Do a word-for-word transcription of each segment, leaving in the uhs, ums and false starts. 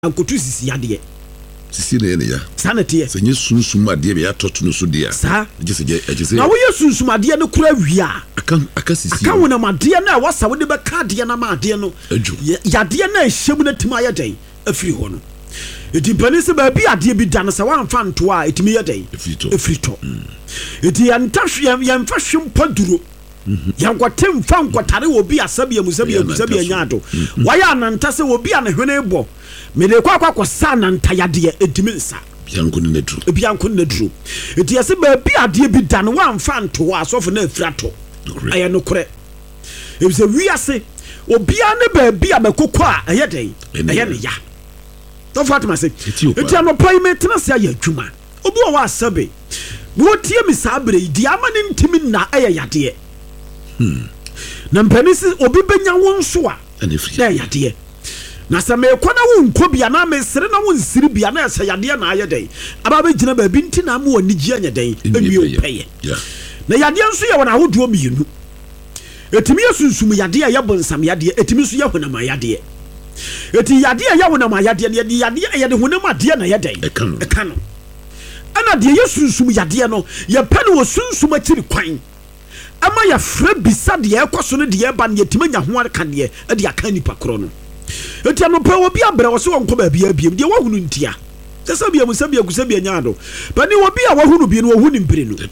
ankotu sisi yade sisi ne ne ya sanete se nye sunsum ade be ya toto no so dia sa je je je na wo ye sunsum ade no kura wia aka aka sisi aka wona made na wasa wo de be ka de na ma de no yade na ehyem na tima ya den afiri ho no eti pani se ba bi ade bi dan se wan fa nto a etimi ya den afiri to eti ya ntahwe ya mfa hwem paduro yankotem fa nkotare wo bi asabia musabia musabia nyaado waya anantase wo bi an hwene bo mede kwa kwa kosa nantayade etimi nsa bianko ne dru bianko ne dru eti yase ba bi ade bi dan wan fa nto asofo na afirato aye no kore ebise wiase obia ne ba bi abekoko a aye den aye ne ya to fatima se eti ano payment na se aye adwuma obi wo asabe wo tie mi sabre di amane ntimi na aye yade Hmm. na mpanisi obi benya won so a na yade na se me kwana wo nkobia na me sere na wo nsiri bia na se yade na aye den aba be gina ba bi nti na mo ani gia nya den enwie opeye na yade nso ye wona hodo mienu etimi yesunsum yade a yebonsam yade etimi so ye honam yade eti yade a ye honam yade ne yade ye de honam ade na ye den e kanu ana de yesunsum yade no ye pene wo sunsum akiri kwan ama ya fra bisa de ekoso no de eba ne yatimanya ho aka de e de aka nipa kro no eti no pa obi abra wo so wonko ba bia bia de wahunu ntia sesa bia musabia kusabia nyaado pa ni obi a wahunu bi no wahunu mpire no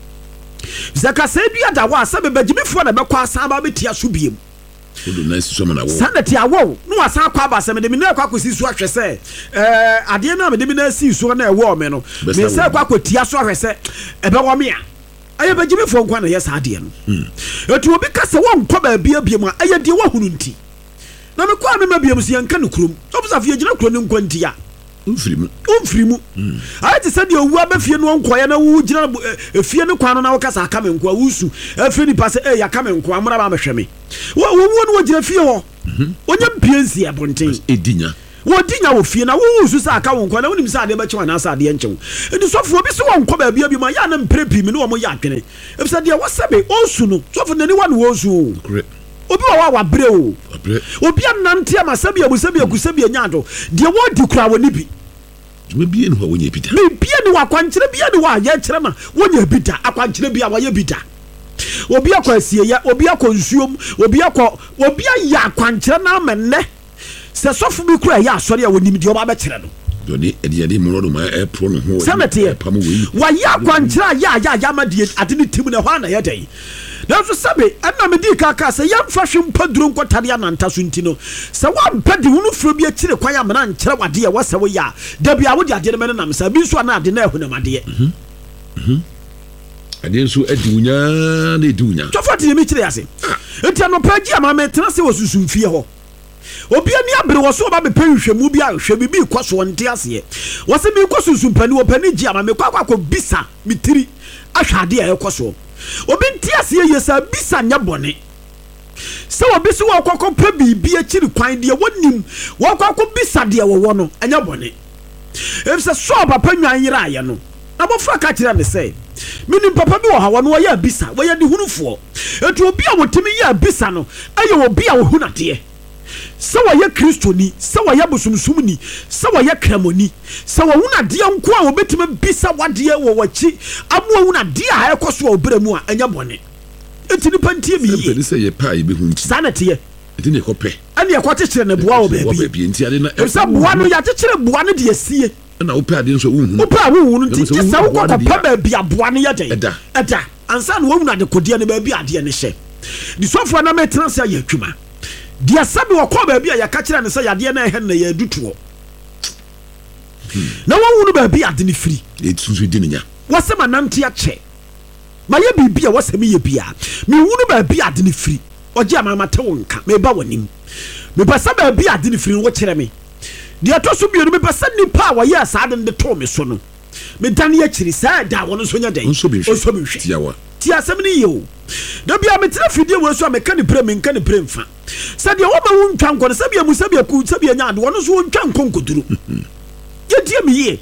zaka se dua da wa sabe bagimifo na bekwa asa ba betia so biem odo na siso na wo sanati awo no asa kwa ba se me de me na kwa kosi so ahwe se eh ade na me de me na si so na e wo me no me se kwa kotia so ahwe se ebe wo me a aye bagimi fo nkwa na yes ade no etu obi kase won kwa ba bia bia mu aye de wahunu nti na me kwa me ma bia mu se yanka no krom obisa fie gina kro ne nkwa nti a umfirimu umfirimu aye te se de owu abafie no nkwa na wu gina efie no kwa no na wo kasa aka me nkwa wusu afie ni pase eh ya ka me nkwa amra ba mehweme wo wo no gina fie ho onye mpiensi e bonten edinya wo dinya wo fie na wo wusu sa aka wo nkwa na wonim sa ade ba chewa na sa ade enchew edi sofo obi se wo nkwa ba bia bi ma ya na mprepi mi no wo mo ya adwene ebisa de wo sebe onsu no sofo nani wa no onsu obi wa wa bre o obi anante amasabi abusabi akusabi nyado de wo di kura wo ni bi me bie no wo nya bida me bie ni wa kwankyere bie ni wa ya kyere ma wo nya bida akwankyere bia wa ya bida obi akwasie ya obi akonsuom obi akọ obi ya akwankyere na amenne se sofo bi kura ya asori a wonim de oba be kyere no doni edi edi mo no ma e pro no ho pam we wa ya akwankyere ya ya ya ma de ade ni tim na ho na ya dai na so sabe ana me di kaka se ya mfa hwe mpaduro nkotare ananta so ntino se wa mpadi hunu furo bi akire kwan amana nkyere wade ya wasa wo ya da bia wo di ade ne nam sa bi so na ade na ehu na made mhm mhm ade nso adi unya na edi unya to fati mi kire ase enti ano pagi ama me tena se wo susun fie ho obi ani abre wo so ba be panhwemu bi a hwe bi bi kwaso nte ase wo se mi kwaso susun pani wo pani gi ama me kwa kwa bisa mitiri ahwade a ekoso obi nti ase ye sa bisa nya bone se obi se wo kwakọ pa bibi akiri kwan de wonim wo kwakọ bisa de wo wo no anya bone efse so papa nwan yira aye no abofra ka kire me se minim papa bi wo ha wo no ya bisa wo ya de hunufo etu obi a wotimi ya bisa no aye obi a wo hunade se wo ya kristoni se wo ya busumsumni se wo ya kramoni se wo hunade nko a obetime bisa wade wo wachi amo hunade a ekoso obremu a anya bone enti ni pantie mi yi se ye pa ye be hu nti sanate ye enti ne kope ani ye kwakekere ne boa wo baabi enti ade na e se boa no ya kekere boa no de asie na wo pa ade nso wo hu wo pa wo hu nti se wo kwakọ pa baabi aboa no ya den eda eda ansa no wo hunade kodie ne baabi ade ne hye di sofo na metena se ya adwuma dia sabi wakọ baabi a yaka kire ne se yade na ehe na ya dutuo na wo hu no baabi ade ne firi etusu di nya wasema nante ya che ma ye bibia wasemi ye bia me hu no baabi ade ne firi oje amama te wonka me ba wanim me pasa baabi ade ne firi wo kire me dia to so bienu me pasa nipa wa ye asade de to me so no me dan ye kiri sa da wono so nya den so bi so bi hwe tiawa ti asem ni ye o da bia me tira fidie wo so me ka ne pre me nka ne pre mfa sa dia wo ma wu ntwa nko ne sa bia mu sa bia ku sa bia nya ade wono so wo ntwa nko nkoduru ye die me ye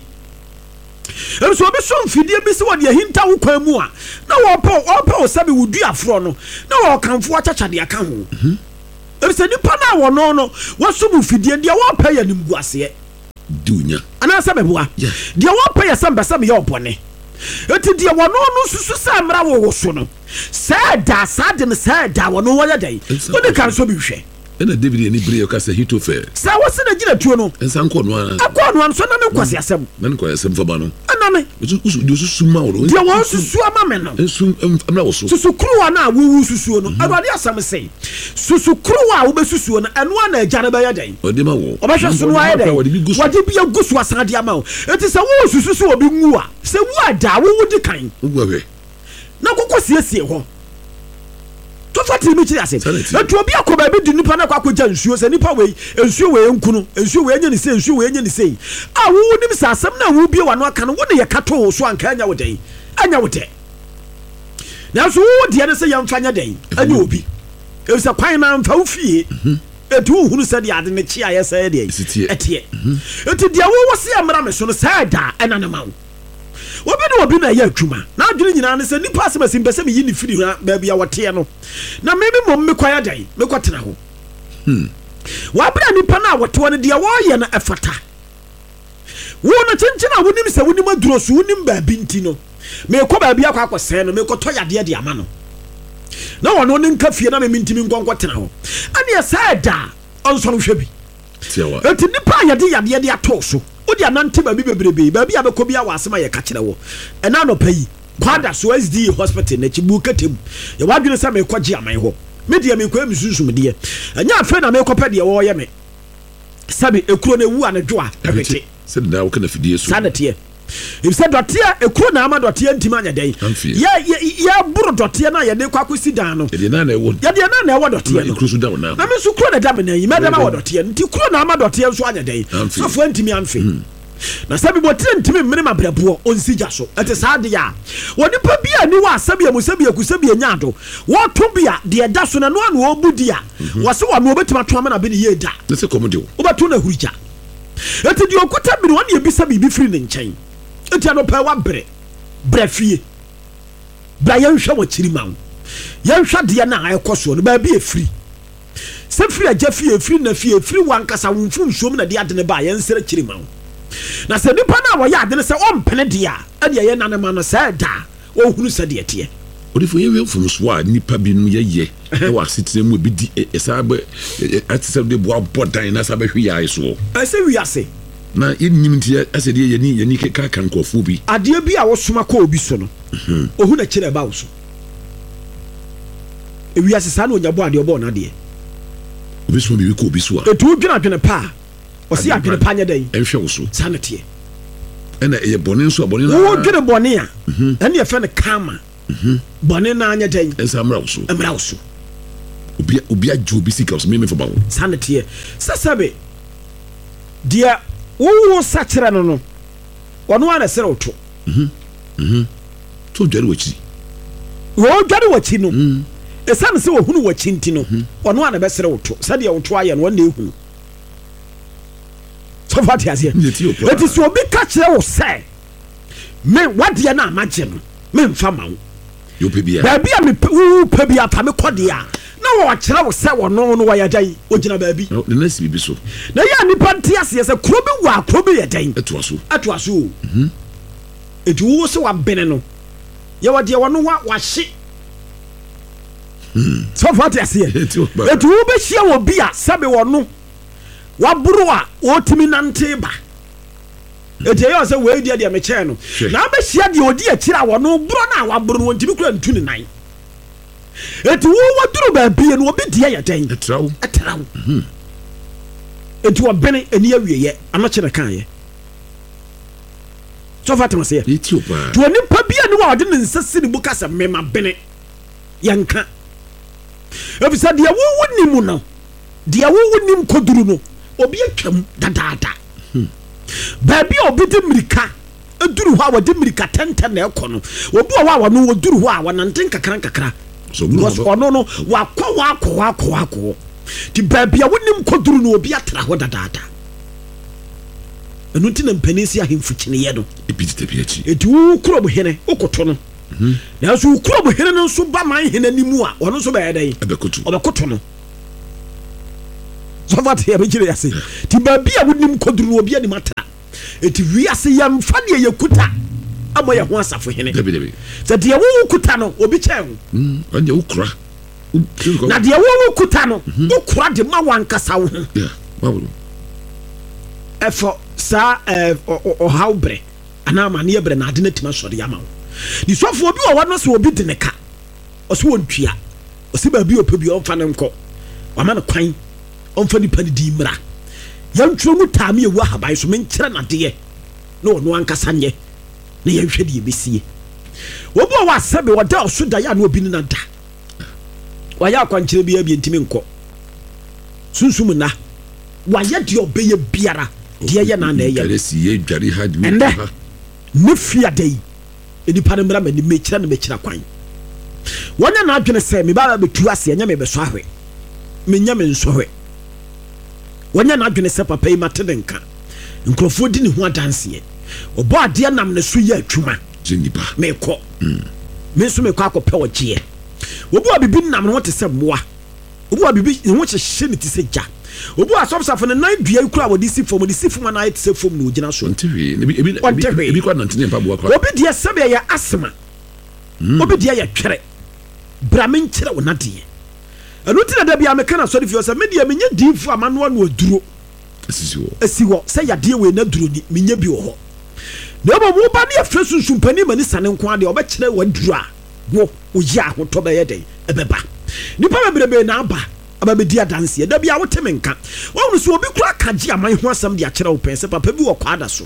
em so be so fidie bi se wo de hinta wo kwa mu a na wo pa wo pa wo sa bi wo du afro no na wo kanfo achacha de aka ho em se nipa na wo no no wo so mu fidie de wo pa ya nimguase dunya ana sa beboa dia wo pa ya samba sam ye opone eti dia wono no susu sa mra wo so no sa da sa de ne sa da wono wo ya dai wo de kan so bi hwe ena David ni brio ka se hito fair sa wo se na gina tuo no ensa nko no ana akọ no so na me kwase asem na nko asem fa ba no ana me usu usu suma wo dia wo susu ama me no ensu amra wo so susu kruwa na wo susu no awade asam sei susu kruwa wo be susu no eno na agya na ba ya dai ode ma wo obehwe so no aye dai wade bi agusu asade ama wo eti se wo susu so obi nwu a se wo ada wo wudi kan wo we na kokko siesie ho to fati mi kiri ase etu obi akoba bi di nipa na kwa akogya nsuo se nipa we nsuo we nkunu nsuo we nya ni se nsuo we nya ni se a wo nim sa asem na wo bie wano aka no wo ne ye kato so anka anya wo dai anya wo dai na so wo de ne se ye mfa nya dai anya obi e se kwan na mfa wo fie etu hunu se de ade ne chi aye se de etie etu de wo wo se amra me so no sa da ena na ma obi no obi na ya adwuma na adwene nyina ne se nipa asem asim pese me yi ni firi ha ba bia wote no na me me mom me kwaya dai me kwatena ho hm wa bra nipa na wote won de wo ye na efata wo no chenchena wonim se wonim aduro so wonim ba bi nti no me ko ba bia kwa akose no me ko to yade de ama no na wono ne nka fie na me ntimi nkonkotena ho ane ya sa da onso no hwe bi tiawa eti nipa yade yade de ato so odi anante ba bi bebrebe ba bi abekọ bi awasema ye ka kire wo ena no payi kwada so S D hospital na chibu katem ye wadwene sa me kwaji aman ho me de me kwa misunsum de anya afa na me kopa de wo ye me sabi ekuro na ewu anadwo a ebete se da wo kana fidie so sanate if said dotia ekuro na ama dotia ntima anya dai ya ya buru dotia na ye de kwa kwisi dan no ye de na na ewo ye de na na ewo dotia no ekuro so da na na me so kuro na da me na yi me da ma wo dotia nti kuro na ama dotia nso anya dai so fo ntimi anfe na sabi botire ntimi mmere mabrabo onsi gya so ete saade ya woni pa bia ni wa sabi amusabi akusabi anyado wo to bia de da so na no anu obudi a wo se wo no obetima to amana be ne ye da na se komo de wo obeto na hurija ete di okuta bi no woni ebisa bi bi firi ne nkyɛn ete ano pa wa bre bre fie bra ye nhwa wo kiri ma wo ye nhwa de na ayekɔso no ba bi efiri se firi agya fie efiri na fie efiri wankasa wonfum nsuom na de ade ne ba ye nsere kiri ma wo na se nipa na wo ya ade ne se ompene de a ade ye nanema no se da wo hunu se de etie odifo ye we fom so a nipa bi no ye ye e wa sitire mu bi di esa ba atise de boa bodan na sa ba hwi ya iso ese wi ase na yenyim ntia ase de ye ni ye ni ka kan kofo bi ade bi a wo soma ko obi so no ohu na kire ba wo so e wi ase sa na onyabo ade obo na de obi so bi ko obi so a etu dwena dwena pa o si adwene pa nya dai ehwe wo so sanete ena ye bone so bone na wo dwene bone a ene ye fe ne kama bone na anya dai ensa mra wo so mra wo so obi obi ajo obi sika so me me for ba wo sanete sasabe dia wo sa kire no no wono ana sere woto mhm mhm to dware wachi wo dware wachi no esane se wo hunu wachi nti no wono ana be sere woto sade woto aye no wona ehunu so fati asie eti so obi ka kire wo se me wade na amagye no me mfa ma wo yo pebia ba bia me pebia ta me kode a na wo kire wo se wono no wa yadai ogina ba bi no the next bibi so na ya nipa ntia se se kuro bi wa kuro bi yadai eto aso eto aso mhm eti wo se wa bene no ye wade wono wa wa hye hmm so fati asie eti wo be hia wo bi a sabe wono waburu a wotimi nante ba ete yo se we dia dia me che no na ba hia dia odi akira wo no buru na waburu no ntimi kura ntu ni nan ete wo waduru ba bie no obi dia ya den etrawo etrawo mhm ete wo bene ani awieye anoche na kan ye so fatima se eti opa to ni pa bia ni wa ode ne nsase ni buka se mema bene yanka efisa dia wo woni mu no dia wo woni koduru no obi atwam dadada hmm baby obi de mirika eduru ho a wode mirika tenten na ekono obi o wa wa no oduru ho a wananten kakran kakra so ono no wakwa wakwa wakwa wakwa ti baby a wonim koduru no obi atra ho dadada enu ntina mpanisi ahemfu kine ye no ebiti bi achi eti wo kuro bo hene okoto no mhm na so kuro bo hene no so ba man hene nimu a ono so ba yedai ebekoto obekoto no so fati ya bejire yase ti baby a wonim koduru no obi ani matra eti wiase yam fa de yekuta amo ye ho asafo hene sɛ de wo kuta no obi kyɛn mm anya ukura na de wo kuta no ukura de ma wankasa wo ho yeah bawo efo sa eh o hawbre ana ma ne bre na ade na tima sɔre yama wo ni sɔfo obi wo no so obi de ne ka o so wontua o se ba bi o pe bi on fa ne nko wa ma ne kwan on fa ni pa di mra yantwo mu taame ewu ahaban so menkyere na de ye no no ankasa nye na yɛhwɛ de yɛbesie obi wa sɛbe wɔda ɔso da ya na obi ne na da wayɛ akwankyerɛ bia bi ntimi nkɔ sunsum na wayɛ de ɔbɛyɛ biara de yɛ na na yɛ sie dware ha de ha ne fia dai enipa ne mra mani mekyira ne mekyira kwan wɔnya na adwene sɛ me ba betu ase nya me beso ahwe me nya me nso hwe wɔnya na adwene sɛ papa yi mate ne nka nkrofo di ne ho adanse obo ade nam ne so yɛ adwuma jenipa me kɔ me so me kɔ akɔpɛ wɔgye obo abibi nam ne ho te sɛ moa obo abibi ne ho hyehye ne te sɛ gya obo asɔfsafo ne nan dua kura wɔde si fom de si fom na ayɛ te sɛ fom na ogina so ntewe ebi ebi ebi kwa nantene mpa boa kwa obi de sɛbe yɛ asema obi de yɛ twere bra me nkyerɛ wo na de ɛno ti na da bia me kana sɔre fi sɛ me de me nya diifo amano no aduro asisi wo asi wo sɛ yade we na duro ni me nya bi wo ho na bo wo ba ne afre sunsun pani mani sane nko ade obɛkyerɛ waduru a wo oyi ahotɔ bɛyɛ den ɛbɛba nipa bebrebe na aba aba bedi adanse da bia wo teme nka wo so obi kura kaji aman ho asɛm de akyerɛ wo pɛn sɛ papa bi wɔ kwada so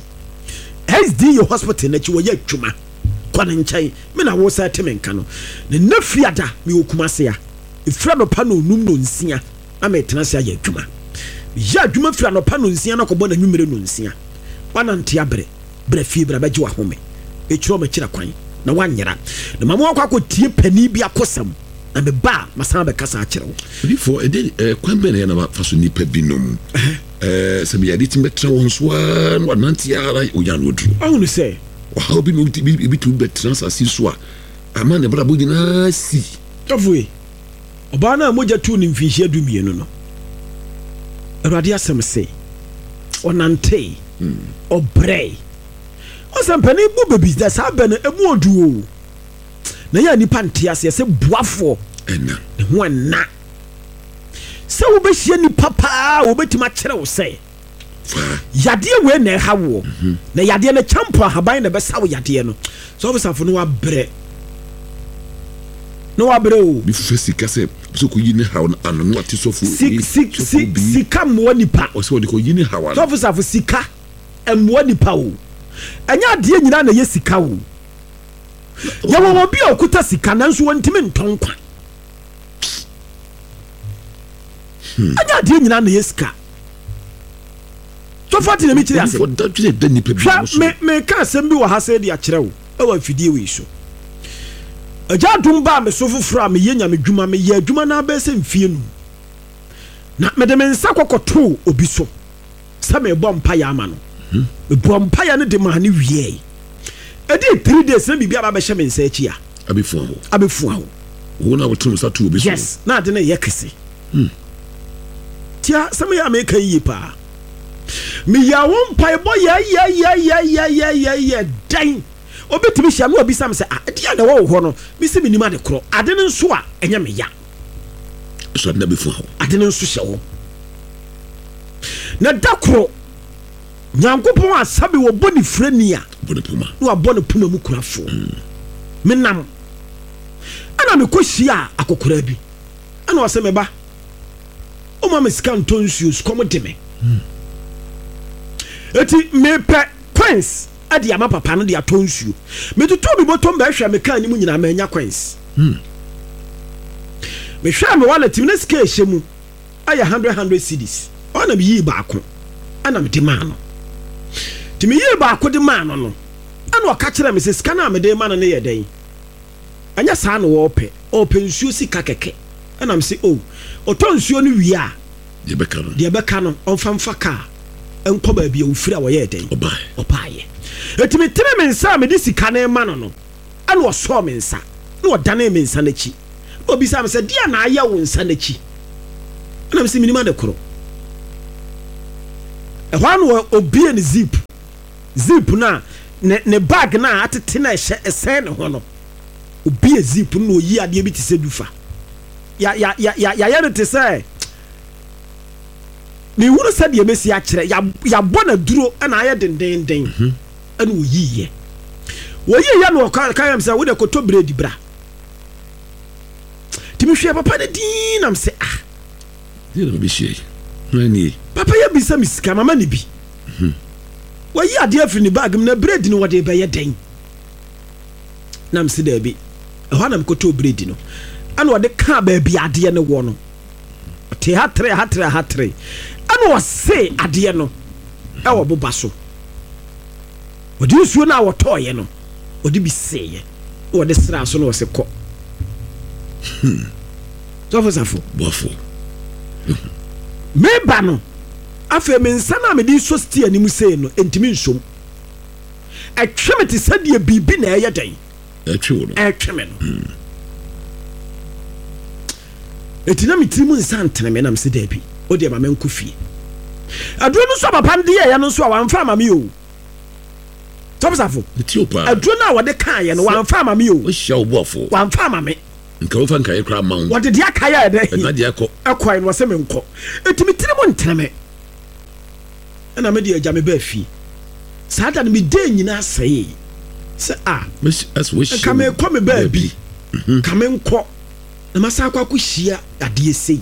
S D U hospital na chi wo yɛ adwuma kwane nkyɛn me na wo sɛ teme nka no ne nafiada me okuma se ya ifra no pa no num no nsia na me tena se ayɛ adwuma ya adwuma fira no pa no nsia na kɔbɔ na nwumere no nsia wana ntia bere bere fie bere bɛgye wa home ɛkyerɛ ma kyerɛ kwan na wanyera na mamu akɔ akɔtie pani bi akɔsɛm na me ba masan bɛkasa akyerɛ wo before ɛde kwan bɛ na yɛ na fa so nipa bi nom eh sɛ bi yɛde timɛtra wɔn so a na nante ara oya no duru ɔhunu sɛ wa bi no bi tu bɛtra sase so a ama ne bra bo nyina si tɔfoe ɔbaa na mogya tu ne mfinhyia du mienu no awurade asɛm sɛ ɔnante ɔbrɛ ɔsɛ mpani bu baby da saa bɛ no ɛmu oduo na yɛ nipa nte aseɛ sɛ boafoɔ ɛna ne ho ɛna sɛ wobɛhyia nipa paa wobɛtumi akyerɛ wo sɛ yadeɛ wei na ɛha woɔ na yadeɛ no kyampo ahaban na ɛbɛsa wo yadeɛ no sɛ wobɛsafo no wabrɛ no wabrɛ o bi fɛ sika sɛ so ko yini haw ano no ate sofo sika mmoa nipa o sɛ wode ko yini haw ano sofo sika mmoa nipa o ɛnya adeɛ nyina na yɛ sika o yɛ wɔ obi a okuta sika nanso wɔntimi ntɔn kwa ɛnya adeɛ nyina na yɛ sika sofo ate na mi kyerɛ ase da twere da nipa bi me me ka asɛm bi wɔ ha sɛ de akyerɛ wo ɛwɔ afidie wei so agya dum ba me so foforo a me yɛ nyame dwuma me yɛ adwuma na abɛsɛ mfie no na me de me nsa kɔkɔto obi so sɛ me bɔ mpa ya ama no me bɔ mpa ya ne de ma ne wie ɛdi three days na bibia ba bɛhyɛ me nsa akyi a abefu aho abefu aho wo na wotum sa to obi so yes na de na yɛ kese hm tia sɛ me ya me ka yi pa me ya wo mpa bɔ ya ya ya ya ya ya ya ya dan obetimi hia no obisa me se ade ade wo ho no me se minima de kro ade no nso a enye me ya so ade na befu ho ade no nso hye wo na da kro nyankopon asabe wo boni frani a boni puma no abone puma mu kurafo me nam ana me kohia akokora bi ana wase me ba o ma me scan tonsuo skom de me eti me pe coins ade ama papa no de atonsuo me tutu bi botom ba hwa me kan ni mu nyina ma nya coins hmm me hwa me wallet me sika ehye mu aya one hundred one hundred cedis ona me yi ba ko ana me de ma no ti me yi ba ko de ma no no ana o ka kire me se sika na me de ma no ne ye den anya saa no wo pe o pensuo sika keke ana me se o otonsuo no wi a de beka no de beka no on famfa ka enko ba bia ofiri a wo ye den obae obae etimi tire me nsa me di sika na ma no no ana wo so me nsa na wo dane me nsa na chi obi sa me se dia na aya wo nsa na chi ana me se minima de koro e hwa no obi en zip zip na ne ne bag na atete na ehye esen ne ho no obi zip no oyi ade bi te se dufa ya ya ya ya ya ya te se ni wuru se de mesi a kire ya ya bona duro na aye denden den ana oyi ye oyi ye no ka ka yam se wo de koto bread bra timi hwe papa de din am se ah dira bi hye nani papa ya bisa misika mama ni bi oyi ade afri ni bag na bread ni wo de be ye den nam se da bi ho na koto bread no ana wo de ka ba bi ade ne wo no te hatre hatre hatre ana wo se ade no e wo boba so odi usuo na wo toye no odi bi seye wo de sra so no wo se ko hmm so for safo bofo me ba no afa me nsa na me di so sti anim sei no entimi nsom atwemete sadie bibi na eye dan atwe wo atweme no etina mitirimu nsa ntene me na me se da bi odi ma me nkofie aduro no so papa ndi ye no so a wanfa ma me o topsafo etiopa aduro na wo de kan ye no wanfa ma me o o hia obofo wanfa ma me nka wo fa nka ye kra ma wo wo de dia kaya ye de na dia ko ekoi no se me nko etimi mitirimu ntene me na me de agya me ba fi sada no me de nyina sei se a as we ka me ko me ba bi ka me nko na masa kwa ko hia ade sei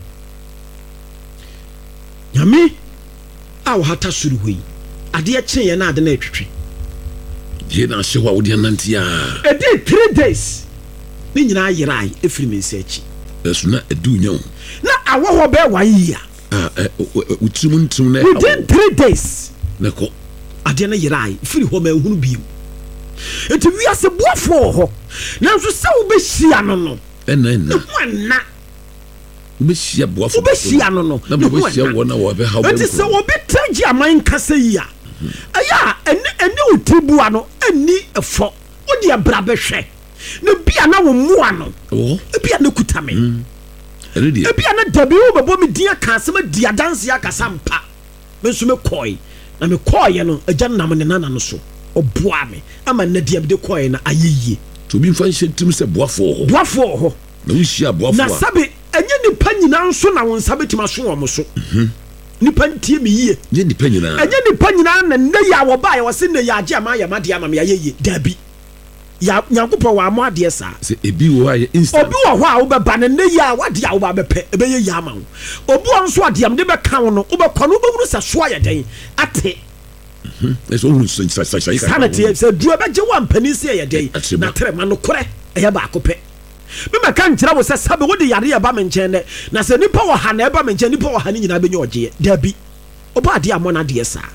nyame a wo hata suru hoi ade kyen ye na ade na etwetwe je na hye wa wo de nantia e dey three days ni nyina yerai efiri me nsachi eso na edu nyon na awo ho be wan yia ah utimu ntum na within three days na ko ade na yerai efiri ho ma ehunu biem eti wi ase boafo ho na nso se wo be hia no no ena ena na ube hia boafo ube hia no no na ube hia wona wo be ha wo enti se obi tagi aman kasa yi a aya eni eni utibua no eni efo odi abra behwe na bia na wo mua no oh bia na kuta me eredi bia na dabi wo bebo me dia ka se me dia dance ya kasa mpa me so me koi na me koi no agya nam ne nana no so oboa me ama na dia be de koi na ayeye to bi mfa hyentim se boafo ho boafo ho na wo hia boafo na sabe enye nipa nyina nso na won sabe tima so wo mo so nipa ntie me yie nye nipa nyina enye nipa nyina na nne ya wo ba ya wo se nne ya age ama ya made ama me ayeye dabi ya nyankopɔ wa mo ade sa se ebi wo aye instant obi wo ho a wo be ba ne nne ya wade ya wo ba be pe ebe ye ya ama wo obi won so ade am de be ka wo no wo be kɔ no wo be hunu sa so aye den ate mhm eso hunu so sa sa sa sanity se duo be je wa mpani se ye den na tere ma no kore eye ba akopɛ me ma kan kira wo se sabe wo de yare ya ba me nkyɛn ne na se nipa wo ha na e ba me nkyɛn nipa wo ha ni nyina be nye oje dabi oba ade amɔ na de sa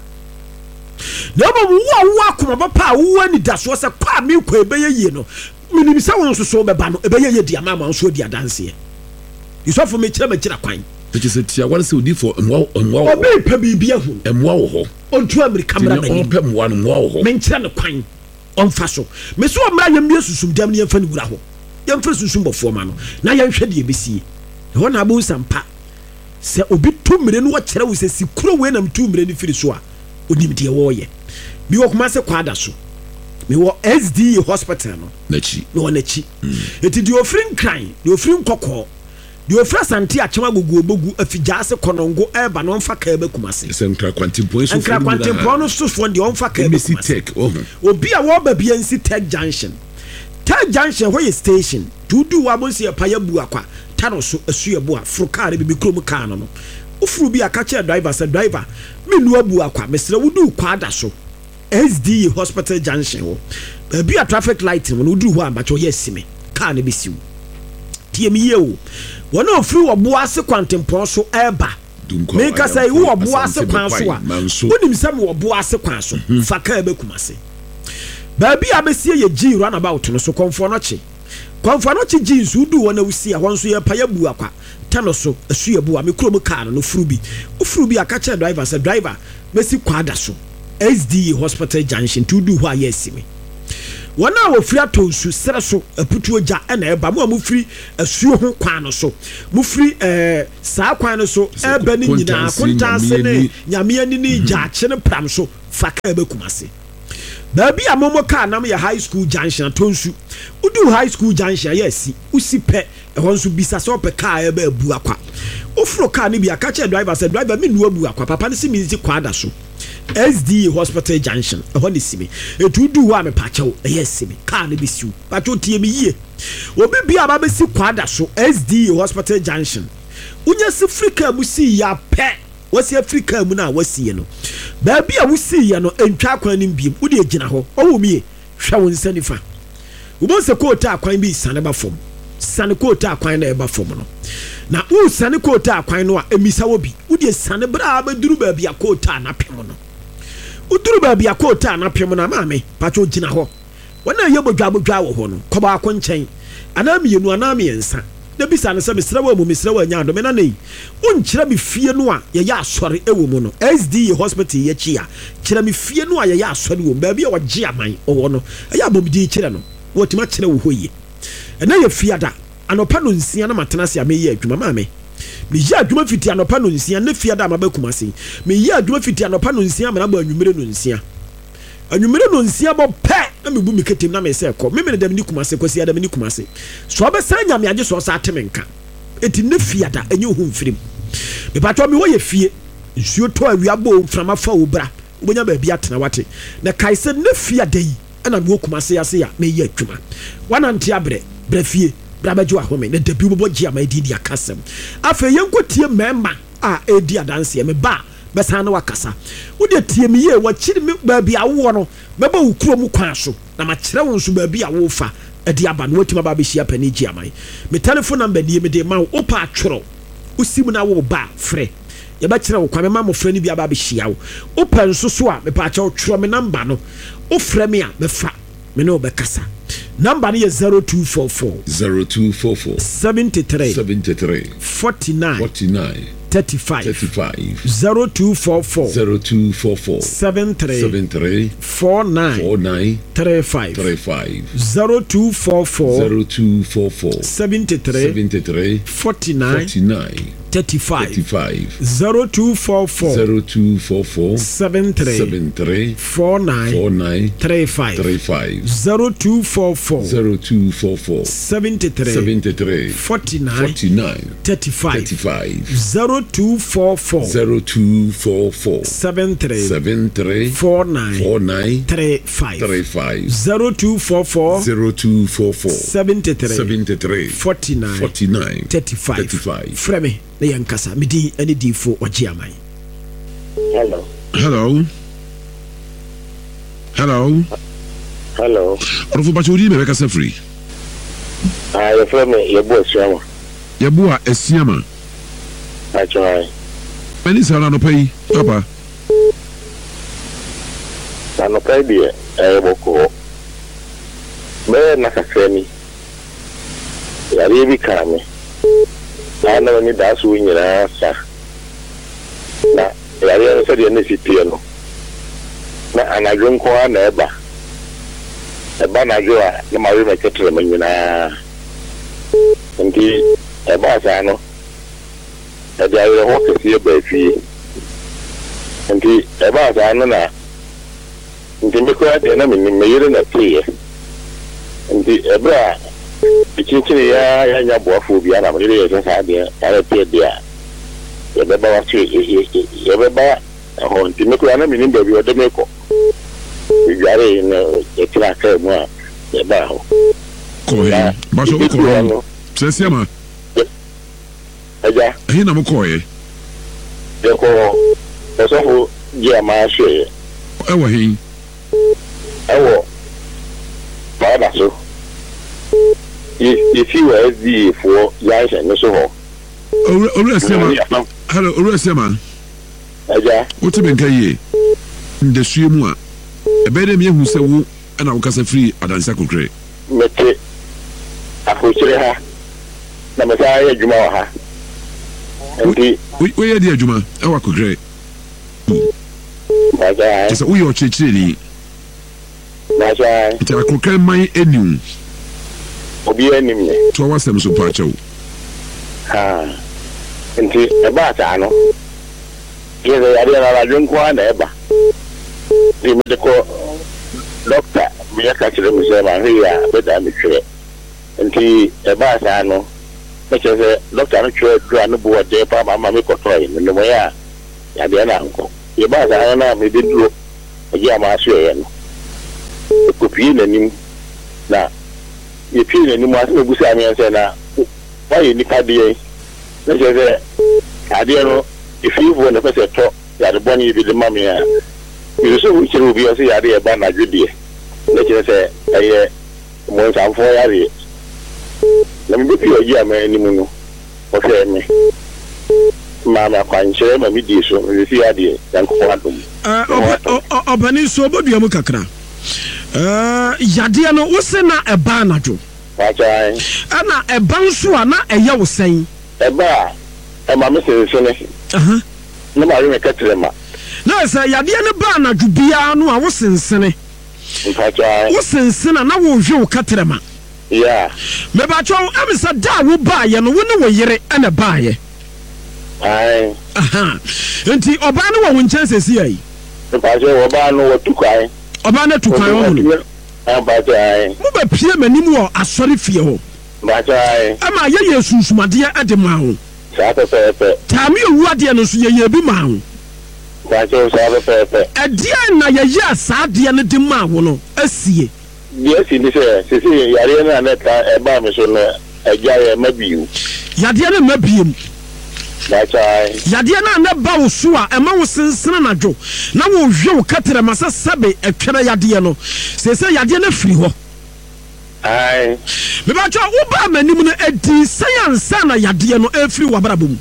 na ba wo wo akoma ba pa wo ani da so se kwa me ko ebe ye ye no minim se won so so be ba no ebe ye ye di ama ma so di adanse yusofo me kira me kira kwan Which is a tia one so di for mwa mwa obi pa bibia hu mwa wo ho ontu America mra na ni pem wa mwa wo ho me kira ne kwan onfa so me so mra yam ye susum dam ne yemfa ne wura ho yemfa susum bofo ma no na yɛhwɛ de ebesi ho na abu sampa se obi tumire no wɔkyerɛ wo se sikuro we nam tumire ne firi so a onim de wo ye bi wo kuma se kwada so me wo S D A hospital no na chi no na chi eti di ofrin kran di ofrin kokko di ofra santi achema gogu obogu afigya se konongo eba no mfa ka eba kumase se nkra kwantimpo so nkra kwantimpo no so fo de mfa ka eba kumase obi a wo ba bia nsi Tech Junction Tech Junction where is station to do wa bonsi e paya bu akwa tano so asu ebu a fro car bi bi krom car no no ofuru bi aka che driver se driver me nu abu akwa mesre wudu kwa da so S D A hospital junction wo ba bi a traffic light no wudu ho amba cho yesime car ne bisiu tie mi ye wo wona ofuru wo bo ase kwantempo so eba me ka say wo bo ase kwan so a wonim sam wo bo ase kwan so fa car eba kumase ba bi a besie ye G run about no so konfo no che konfo no che jeans udu wona wusi a won so ye pa ya bu akwa tano so asu ye bu a me kuro mu car no furu bi ofuru bi aka che driver say driver mesi kwada so S D A hospital junction to do wha yesime wana wo firi atonsu sere so aputu oja na eba mo mu firi asuo ho kwan no so mu firi eh saa kwan no so eba ni nyina kontanse ne nyame ani ni ja kye ne pram so faka ebe kumase Baby a momo car nam ya high school junction tonsu. Udu high school junction yesi. Usi pe e honsu bisa so pe car ebe abu akwa. Ofro car ni bi akache driver say driver me nu abu akwa papa ni si mi ti kwada so. S D Hospital Junction e honi si mi. Etu du wa me pache wo yesi mi. Car ni bi siu. Pacho tie mi yie. Obi bi aba be si kwada so S D Hospital Junction. Unya si frika mu si ya pe. Wasi Africa mu na wasi ye no baabi a wusi ye no entwa kwan nim biem wo de agina ho owo mi hwa won sanifa wo bo se koota akwan bi sane ba fom sane koota akwan na e ba fom no na wo sane koota akwan no a emisa wo bi wo de sane bra ba duru baabi a koota na pem no wo duru baabi a koota na pem na maame pacho gina ho wona ye bodwa bodwa wo ho no koba akonchen anami yenu anami ensa na bisa na se mesra wa mu mesra wa nya do me na nei unkyira me fie no a ye ya asore ewo mu no S D Hospital ye chia kyira me fie no a ye ya asore wo ba bia wagye aman owo no ya bomdi kyira no wotima kyira wo hoye na ye fie da anopa no nsia na matena se ame ye adwuma ma me me ye adwuma fiti anopa no nsia na fie da ma ba kumase me ye adwuma fiti anopa no nsia ma na ba anwumere no nsia anwumere no nsia bo pe na me bu me ketem na me se ko me me dem ni kumase kwasi adam ni kumase so be san nyame age so sa temenka eti ne fiada enye hu mfirim me patwa me wo ye fie nsuo to awia bo frama fa obra obonya ba bia tena wate na kaise ne fiada yi na me wo kumase ase ya me ye adwuma wanante abre bra fie bra bajo ahome na dabi bo bogye ama didi akasem afa yenkotie mema a edi adanse me ba besana wakasa wode tie me ye wakiri me baabi awo no meba ukuro mu kwan so na ma kire won so baabi awo fa edi aba no watima ba be hia pani gi amai me telephone number die me de ma wo pa atworo usim na wo ba frɛ ye ba kire wo kwa me ma mo frɛ ni bi aba be hia wo opa nso so a me pa acha wo tworo me number no wo frɛ me a me fa me no be kasa number is zero two four four zero two four four seventy-three seventy-three forty-nine forty-nine thirty-five thirty-five zero two four four zero two four four seventy-three seventy-three forty-nine forty-nine thirty-five thirty-five zero two four four zero two four four seventy-three seventy-three forty-nine forty-nine thirty-five thirty-five zero two four four zero two four four seventy-three seventy-three forty-nine forty-nine thirty-five thirty-five zero two four four zero two four four seventy-three seventy-three forty-nine forty-nine thirty-five thirty-five zero two four four zero two four four seventy-three seventy-three forty-nine forty-nine thirty-five thirty-five zero two four four zero two four four seventy-three seventy-three forty-nine forty-nine thirty-five thirty-five frame na yankasa midi ani difo wagye amai. Hello. Hello. Hello. Hello. Orofo bacho di me kasa free. Ah, you from Yebu Asiama. Yebu Asiama. Bacho ai. Mani sala no pay, papa. Na no pay bi e boko. Me na kasemi. Ya bi kame. Na na ni da su nyina sa. Na ya ya se de ne fitie no. Na anadwo nko na eba. Eba na jo a na ma wi me ketre me nyina. Nti eba sa no. Ebe ayo ho ke fie ba fie. Nti eba sa no na. Nti me ko ade na me me yire na tie. Nti ebra Ichichiri ya ya nya boafo bia na mire ye sa de ara tie dia ye beba wa chi ye beba ho nti me ko na me nimba bi ode me ko bi jare na ye kira ka mu a ye ba ho ko he ba so ko no sese ma aja he na mo ko ye ye ko so fo je ma she e wo he e wo ba da so if you were the for yes and so on. Ore sema. Hello, ore sema. Aja. What be nka ye? Ndesue mu a. Ebe de me hu se wo na wo kasa free adansa kokre. Mete. Afochire ha. Na me sa ye djuma wa ha. Ndi we ye di adjuma e wa kokre. Aja. Just wo ye o chechire ni. Nasha. Nti akrokan man enim. Obi enim ne. To wasem so pa achew. Ha. Nti eba ta no. Yele yari na la dun kwa na eba. Ni me ko doctor me ya ka chire me se ma hia be da me chire. Nti eba ta no. Me chire doctor no chire do anu bo de pa ma ma me ko toy me no ya. Ya de na nko. Eba ta na me de duro. Ya ma so ye no. Ko pi na nim na ye pi na nim aso gusa ame se na why ni ka de na je se ade no if you want to say to ya de boni bi de mama ya you so we chiru bi o se ya de ba na dwedie na je se eye mo san fo ya re na mi bi o ji ame ni mu no o se me mama kwanche ma mi di so mi fi ya de yan ko adum eh obani so bodua mu kakra Uh, yade no wose na eba na dwo Pachai ana eba nso a na eye wo sen eba e ma me se se ne aha na ma re ketre ma na se yade ne ba na dwo bia no a wo sensene Pachai wo sensene na wo hwe wo ketre ma yeah me ba cho am se da wo ba ye no wo ne wo yere ana ba ye ai aha enti oba no wo nchen sesi ai Pachai wo ba no wo tukai oba na tukan wo no Pachai mo ba pie manim wo asori fie ho Pachai ama ye ye susumade ade ma ho sa pe pe tami owu ade no so ye ye bi ma ho Pachai sa pe pe ade na ye ye asade ne de ma wo no asie die si ni se se se yare na na ka e ba me so no eja ye mabiu yade ne mabiem Pachai yade na na ba wo so a ema wo sensene na dwo na wo hwe wo katere ma se sabe etwere yade no se se yade na firi ho ai me ba cho wo ba manim no edi science na yade no efiri wa barabom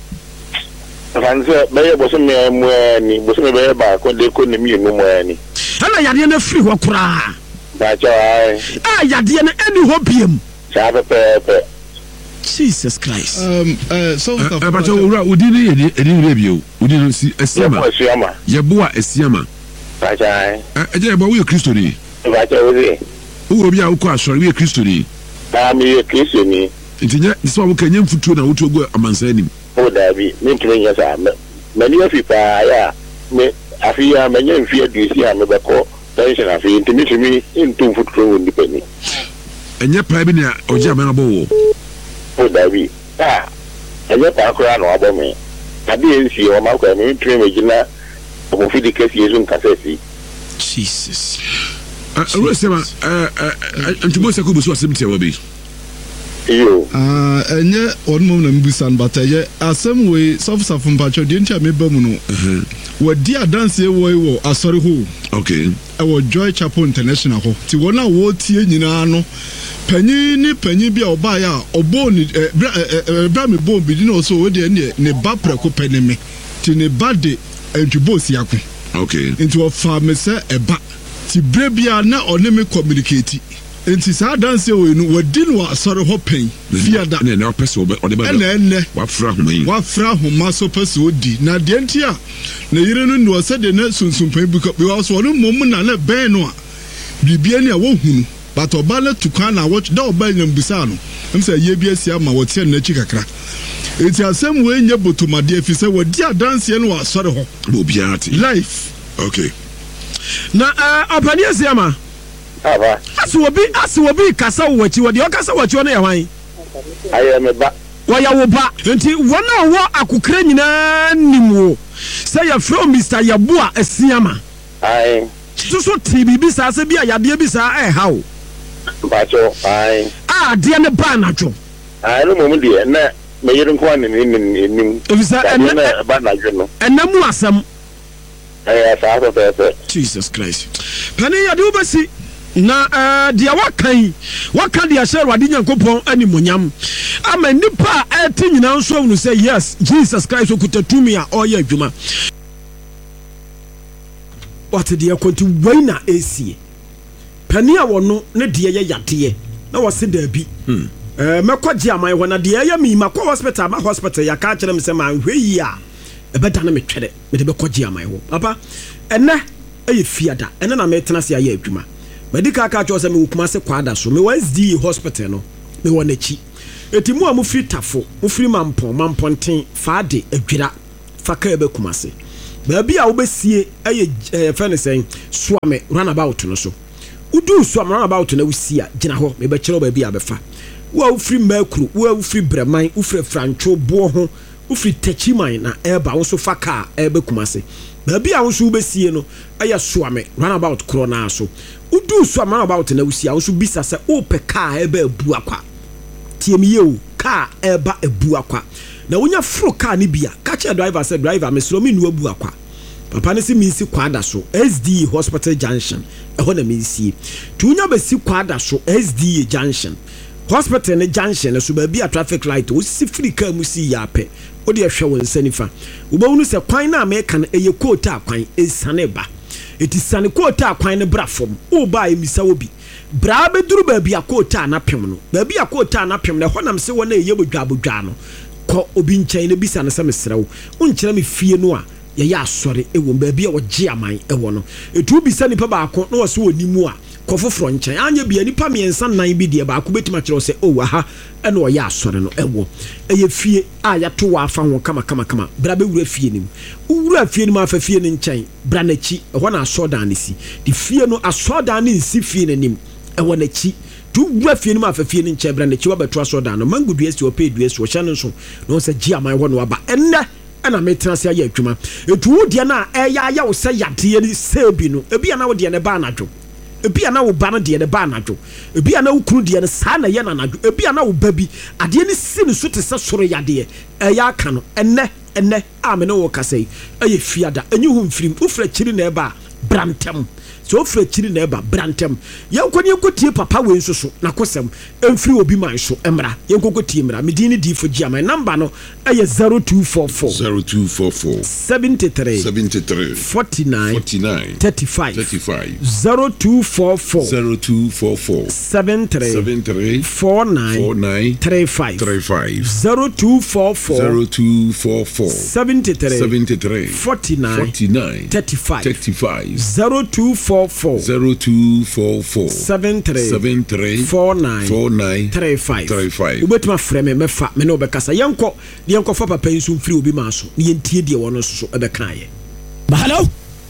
Fanse be ye bo so me mu ani bo so me be ba ko de ko ne mi nu mu ani ana yade na firi ho kura Pachai a yade na eni ho biem sa pe pe Jesus Christ um uh so uh, but ura udini edi edi rebio udini si esiama Esiama yeboa esiama Pachai eje ebo we Kristo ni Pachai we wo bi a wo ko asori we Kristo ni na mi ye Kristo ni ntinya so wo kanya mfutuo na wo to go amansa anim o dabi mi kire sa me ni afi pa ya me afi ya me nya mfi adusi a me be ko tension afi ntimi timi ntum futuo ndi pani enye pa bi na oje amana bo wo o dabi ah enye pa akura no abo me ade ensi o ma ko me ntwe me gina o fi de kesi yesu nkasesi Jesus uh resema uh ntimo se ko buso asemtia wa bi yo ah enye onmom na mbusan bataye asem we sofsafo mpacho de ntia me bamu no wadi adanse wo wo asori ho okay e wo Joy Chapel International ho ti wona wo tie nyina no panyi ni panyi bia oba ya obo ni bra me bo bi no so wo de ne ne ba preko paneme ti ne ba de entwubo siako okay nti wo fa me se eba ti bre bia na one me communicate enti sa dance we no wadi no asori ho pen fiada ne na person o de ba na enne wa fra homa yi wa fra homa so person odi na de enti a na yire no no se de na sunsun pen bi ko bi wa so no mom na na ben no a bibia ni a wo hunu but obala tukan na watch da obala nyambisa no em say ye bia sia ma wote na chi kakra enti asem we nya botomade afise wadi adanse no asori ho obi ati life okay na uh opani asiama aba aso obi aso obi kasa wo wachi wo de okasa wachi wo na ywan aye me ba wo ya wo ba enti wona wo akukra nyina nimu say ya from Mister Yabua asiama ai so so tibi sa se bia yade bi sa eh hawo Pacho ai ah de ne ba na dwo ai no mum de na me yire nko an ni ni ni Ofisa enne ba na dwo no ennamu asam ai sa so pe Jesus Christ pani yade ubasi na eh dia wakan wakan dia share wade nyankopon animonyam ama nipa eti nyina nso unu say yes Jesus Christ okutatumi a oya adwuma what dia konti waina esie pani a wono ne dia ye yade na wose da bi hmm eh mekwaje amai ho na dia ya mi makwa hospital ma hospital ya ka kire me se ma hweyi a ebeda na metwede me de bekwaje amai ho papa enne eye fiada enne na metena se aye adwuma medical ka cho se me kuma se kwada so me S D A hospital no me wona chi eti mu a mu firi tafo mu firi mampon mamponten faade adwira faka ebe kuma se ba bia wo besie eye fene sen suame runabout no so udu suame runabout na wusia gina ho me be kire ba bia befa wo firi makru wo firi breman wo firi francho bo ho wo firi tachiman na eba wo so faka ebe kuma se ba bia wo so besie no eye suame runabout corona so udu suame runabout na wusia wo so bisa se o pe ka ebe abu akwa tiemiye ka eba abu akwa na wonya fro car ni bia catch driver say driver me slow me nu abu akwa papa ne si mi si kwada so S D A hospital junction e ho na mi si tu wonya be si kwada so S D A junction hospital ne junction so ba bia traffic light o si free car mu si ya pe o de hwe won sanifa wo ba wonu se kwan na me kan eye kota kwan e sane ba eti sane kota kwan ne bra fom o ba e misa wo bi bra be duru ba bia kota na pem no ba bia kota na pem na ho nam se wona eye bodwa bodwa no ko obi nkyɛn ne bisa ne sɛ mesrɛw unkyerɛ me fie no a yɛ yɛ asɔre ɛwɔ baabi a wɔgye aman ɛwɔ no etu bisa nipa baako na wɔsɛ wɔ nimu a kɔ foforɔ nkyɛn anya bia nipa mmiɛnsa nan bi deɛ baako betuma kyerɛ sɛ o aha ɛna ɔyɛ asɔre no ɛwɔ ɛyɛ fie a yɛato wɔ afa ho kama kama kama bra bɛwura fie nim wura fie nim afa fie ne nkyɛn bra n'akyi ɛhɔ na asɔdan ne si de fie no asɔdan ne nsi fie n'anim ɛwɔ n'akyi tu wura fie nim afa fie ne nkyɛn bra n'akyi wabɛto asɔdan no mango dua si ɔpɛ dua si ɔhyɛ no nso na ɔsɛ gye aman hɔ no aba ɛnnɛ ɛna metena se ayɛ adwuma etu wo deɛ na ɛyɛ ayɛ wo sɛ yadeɛ ni sebi no ebi ana wo deɛ ne ba anadwo ebi ana wo ba no deɛ ne ba anadwo ebi ana wo kunu deɛ ne saa na yɛ na anadwo ebi ana wo ba bi adeɛ ni si ne so te sɛ soro yadeɛ ɛyɛ aka no ɛnɛ ɛnɛ a me ne wo kasa yi ɛyɛ fiada enyi hu mfirim wo fra kyiri na ɛba brantam so fra kyiri na ɛba brantam yɛnkɔ ne yɛnkɔ tie papa we nso so na kosɛm ɛmfiri obi man so ɛmra yɛnkɔ kɔ tie mra medin ne di fo gia my number no ɛyɛ zero two four four zero two four four seventy-three seventy-three forty-nine forty-nine thirty-five thirty-five zero two four four zero two four four seventy-three seventy-three forty-nine forty-nine thirty-five thirty-five zero two four four zero two four four seventy-three seventy-three forty-nine forty-nine thirty-five thirty-five zero two four four zero two four four seventy-three seventy-three forty-nine forty-nine thirty-five thirty-five ubetuma frɛ me mefa me no bekasa yenko de yenko fa papa nsu mfiri obi ma so ne yentie de wono so ebe kan ye ba hello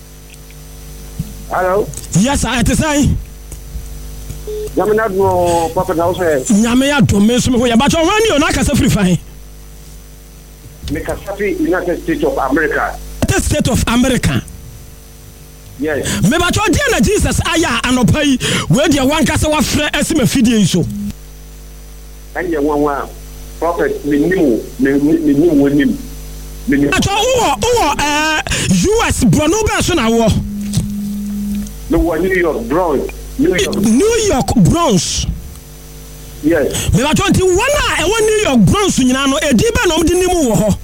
hello yes I te say Nyame no papa na wo say nyame ya do me so me ho ya ba cho hwan ni o na kasa free fan me kasa free United States of America United States of America. Yes. Me ba cho dia na Jesus aya anopa yi we dia wan kasa wa frɛ asima fidie so. Anye wan wan prophet me nimu me nimu wonim. Me nimu. Acho wo wo eh U S Brono be so na wo. Me wo New York Bronx. New York. New York Bronx. Yes. Me ba cho nti wana e wo New York Bronx nyina no edi be no mde nimu wo ho.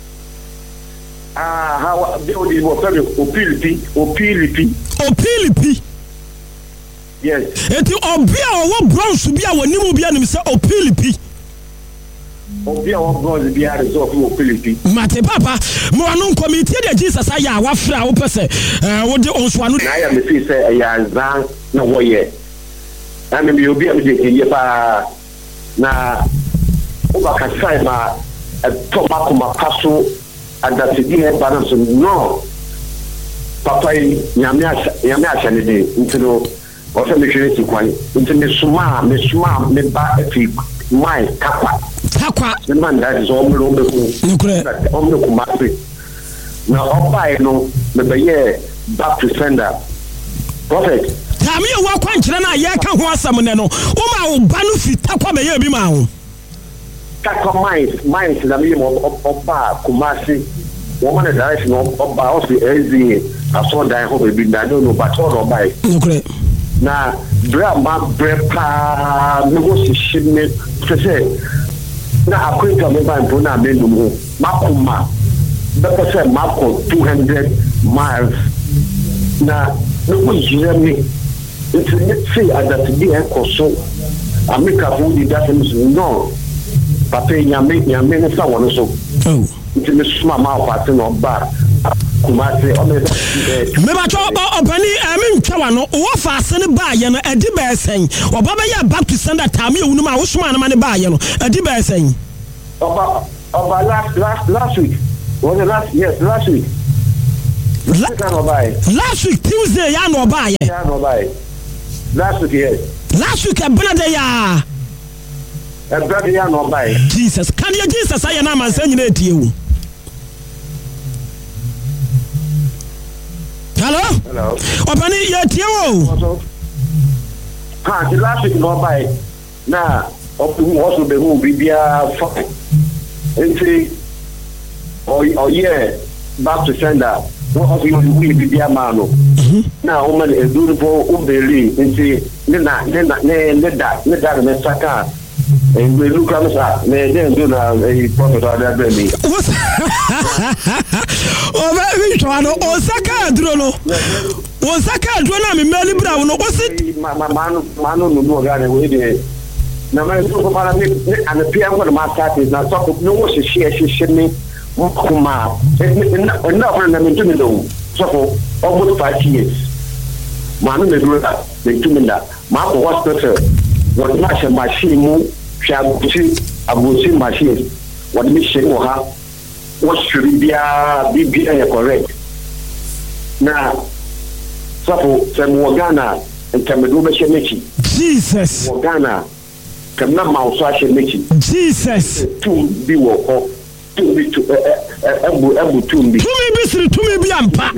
Ah, how they would be opilipi, opilipi. Opilipi. Yes. Eti obia wo Bronx bia wo nimu bia nim se opilipi. Obia wo Bronx bia resort opilipi. Mate papa, mo anu committee de Jesus aya wa fra wo pese eh wo de onso anu. Na ya me fi say ya zan na wo ye. Na me obia me de ye pa na o ba ka sai ma to ma ko ma paso adasidi he balance no papa nyame nyame achane de ntino o se me hwere si kwan ntine suma me suma me ba afi mai takwa takwa the man that is omro omro nkure omro kumase na obai no me be ye back to sender prophet tami wa kwankyere na ye ka ho asam ne no o ma wo ba no fi takwa be ye bi ma ho takwa mines mines na me mo oba kumase woman the direction oba o se ezi aso dan ho be bi na no but all obai nkure na bra ma brepa no si shime se na akwenta me ban to na me no makoma better say mako two hundred miles na no ko jira me it's say that the ekoso America for the that no papa nyame nyame ne sa wono so oh it's me sma ma fa te no ba kuma se o me me ba cho opani I mean twa wa no o fa ase ne ba ye no edi ba esen oba ba ye back to sender time ye wunu ma wo suma na ma ne ba ye no edi ba esen oba oba last last last week was it last yes last week La- last week Tuesday ya no ba ye ya no ba last week yes last week e bena de ya e brother ya no ba Jesus can you Jesus aye na man san nyina etie wu Hello? Hello. Opani ye tie wo. Ha, the last week no buy. Na, open also the who be bia fine. Enti or or yeah, back to sender. What also you be bia mano. Na o man e do for ubeli. Enti na na na na da na da na saka. And we look at us, may then do a prophet or that baby. Oh, very trying to Osaka Drono. Osaka Drona, me Melly Brown, was it? My man, Manu, no, got away there. Now, my super and the P M for the master is not talking, no, she share, she should me. Kuma, enough for them to know. So, almost five years. Manu, they do that, they do that. Marco was better. What much a machine Shabuchi, Abuchi machine, what mission or how, what should be a B B A correct? Now, Sapo, Samwagana, and Kamaduma Shemichi. Jesus, Wagana, Kamama Shemichi. Jesus, two be walk, two be to Abu Abu Tumbi. Two me be two me be ampa.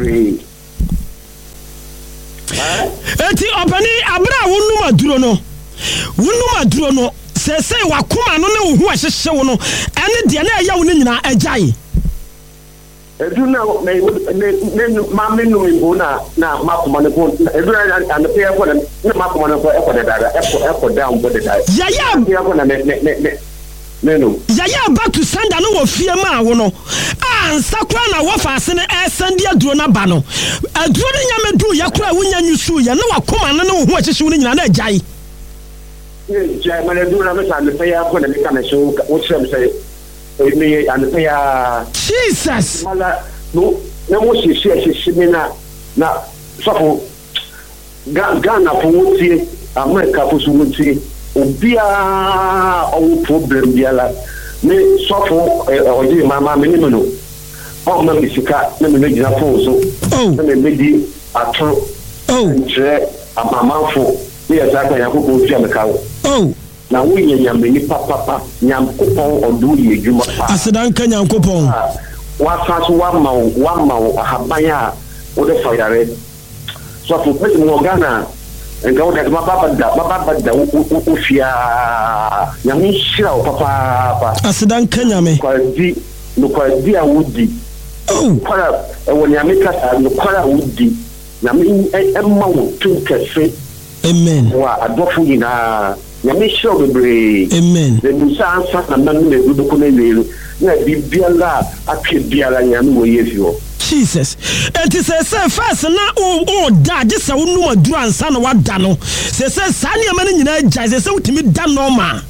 Eti opani abra wonu maduro no. Wonu maduro no. Se se wakoma no ne wo hu ahyehye wo no ene de na eya wo ne nyina agyae edu na me me ma me no me na na makoma ne ko edu na an pe ko na makoma ne ko e ko de dada e ko e ko down bo de dada ya ya e ko na me me me me no ya ya back to sender no wo fie ma wo no ah nsakwa na wo fa ase ne e sende aduro na ba no aduro ne nyame du ya kura wo nya nyusu ya na wakoma no ne wo hu ahyehye wo ne nyina na agyae ja man do na me san de pay ko na me kan so wo tram say me and pay Jesus mala no na mo se se se me na na so Ghana for wutie America for so wutie obia o problem biala me so for o di mama me ni no o ma mi sika na me gina fo so na me di atro oh je amamafo ya zaka ya ko ko me kawo oh na wo ye nyame ni papa papa nyankopon odu ye djuma pa asedan ka nyankopon wa fa so wa ma wa ma ahaban a wo de fayare so for pet mo Ghana enga wo de baba da baba da wo fia nyame shira wo papa papa asedan ka nyame kwa di no kwa di a wudi oh kwa wo nyame ka no kwa wudi nyame emma wo tun kese amen wa adofo nyina nyame show bebre amen the musa ansa na nanu le du ko na lele na bibiala atwe biala nyame wo yefio Jesus enti se se first na o o da je se wonu maduru ansa na wada no se se sa ne ma nyina agya se se wutimi da no ma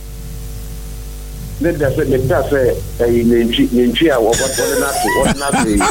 le da se le da se e nenchi nenchi a wo bodo na to wo na se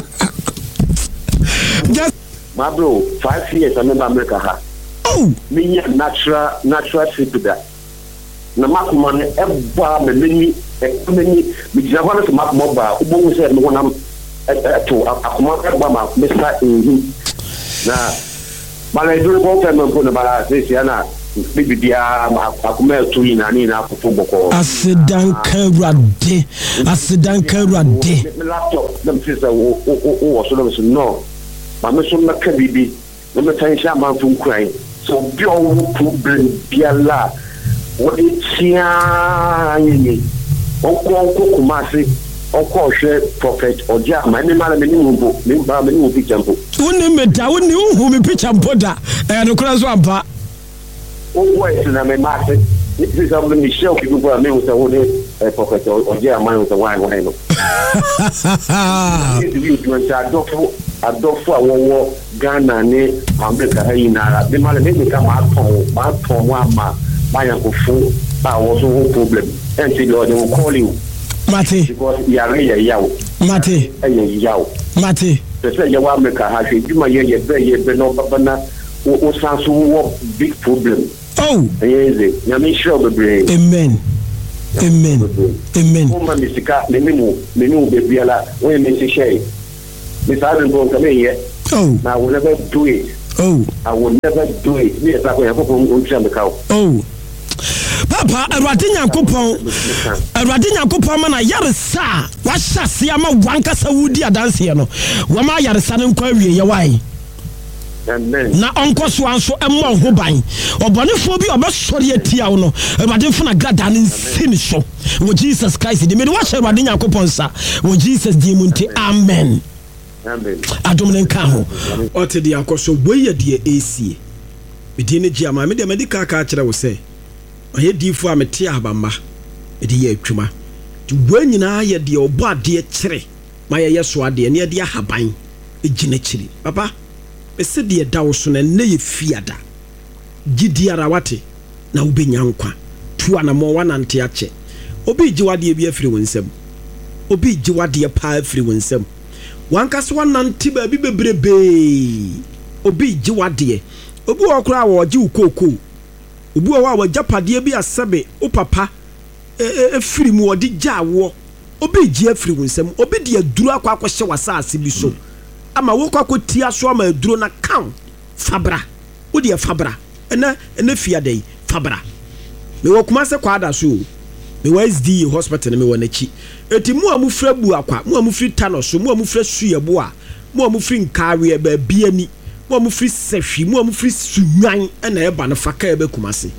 just ma bro five years I'm in America ha oh me natural natural sipida na makuma ne eba me meni e meni me jira kwa na makuma ba ubo se me wona to akuma eba ma Mister Ehi na bala iduru ko fe me ko na bala se sia na bibi dia akuma tu ina ni na akufo boko asedan kawrade asedan kawrade me laptop dem se o o o so no no ma me so na ka bibi no me tan sha man fun kran so bi o problem biala wo etia yeye o ko ko kumase o ko hwe prophet oja ma ni mala me ni mbo me ba me ni wo picture mbo woni me da woni hu me picture mbo da e no kura so ampa o voice na me ma se this is something me show people for me with the whole prophet oja ma with the why why no you do to adofo adofo awowo Ghana ne America ha yinara be mala me ka ma ton ma ton wa ma ba yan ko fu ba wo so problem and say Lord will call you Mate because you are here yawo Mate eh yawo Mate se se yawo America ha hwe djuma ye ye be ye be no baba na o sanso wo big problem. Oh. Yes, na me sure bebre. Amen. Amen. Amen. O ma misika me mu me nu bebi ala we me se share. Me sa be bon come here. Oh. I will never do it. Oh. I will never do it. Me sa ko ya ko on try me kaw. Oh. Papa, Awurade Nyankopɔn, Awurade Nyankopɔn ma na yaresa, wa hyase ama wanka sa wudi adanse no. Wa ma yaresa ne nkwa wie ye wai. Amen. Na onko so anso emma ho ban. Obonefo bi obesori atia wo no. Awurade mfa na grada ne nsi so. Wo Jesus Christ, de me wa hyɛ Awurade Nyankopɔn sa. Wo Jesus di mu nti. Amen. Amen. Adom ne nka ho. Ote di akoso boye de esie. Bidi ne gia ma me de medical ka kyerɛ wo sɛ. Oye difo a mete abamba. Edi ye atwuma. Ti wo nyina ye de obo ade kyere. Ma ye ye so ade ne de ahaban. Egina kyiri. Papa, ese de dawo so na ne ye fiada. Gidi ara wate na wo benya nkwa. Tu ana mo wanante ache. Obi giwade bi afiri wonsam. Obi giwade pa afiri wonsam. Wankaso wanante ba bi bebrebe. Obi giwade. Obi okura wo gi ukoko. Obi wa wa japade bi asabe o papa e afiri mu odi gyawo. Obi gi afiri wonsam. Obi de aduru akwa akwhye wasase bi so. Ama wo kwa kotia so ama aduro na kan fabra. Wo de fabra. Ena ena fiade fabra. Me wo kuma se kwa da so. Me wa S D hospital me wo na chi. Eti mu amufra bu akwa, mu amufri tano so, mu amufra suyebo a, mu amufri nkawe ba bia ni, mu amufri sehwi, mu amufri sunwan na e ba na faka e be kumase.